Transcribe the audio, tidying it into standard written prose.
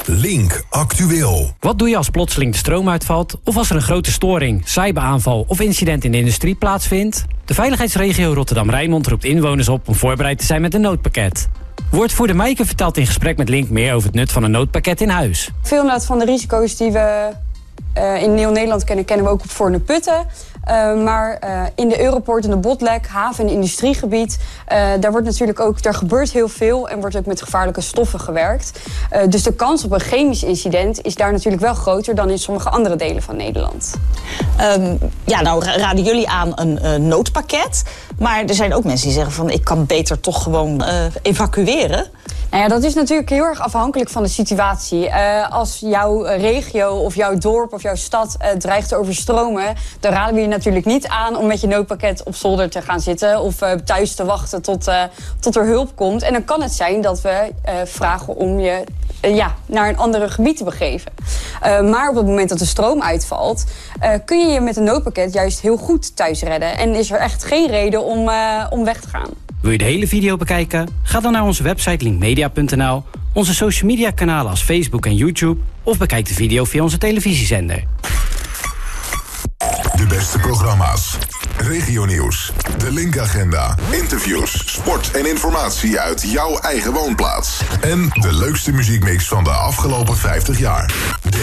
Link Actueel. Wat doe je als plotseling de stroom uitvalt of als er een grote storing, cyberaanval of incident in de industrie plaatsvindt? De veiligheidsregio Rotterdam-Rijnmond roept inwoners op om voorbereid te zijn met een noodpakket. Woordvoerder Maaike vertelt in gesprek met Link meer over het nut van een noodpakket in huis. Veel van de risico's die we in heel Nederland kennen we ook op Voorne Putten. Maar in de Europoort en de Botlek, haven- en industriegebied, daar gebeurt heel veel en wordt ook met gevaarlijke stoffen gewerkt. Dus de kans op een chemisch incident is daar natuurlijk wel groter dan in sommige andere delen van Nederland. Nou raden jullie aan een noodpakket. Maar er zijn ook mensen die zeggen van ik kan beter toch gewoon evacueren. Nou ja, dat is natuurlijk heel erg afhankelijk van de situatie. Als jouw regio of jouw dorp of jouw stad dreigt te overstromen, dan raden we je natuurlijk niet aan om met je noodpakket op zolder te gaan zitten of thuis te wachten tot er hulp komt. En dan kan het zijn dat we vragen om je naar een ander gebied te begeven. Maar op het moment dat de stroom uitvalt, kun je je met een noodpakket juist heel goed thuis redden. En is er echt geen reden om weg te gaan. Wil je de hele video bekijken? Ga dan naar onze website linkmedia.nl, onze social media kanalen als Facebook en YouTube of bekijk de video via onze televisiezender. De beste programma's, regionieuws, de Link-agenda, interviews, sport en informatie uit jouw eigen woonplaats. En de leukste muziekmix van de afgelopen 50 jaar.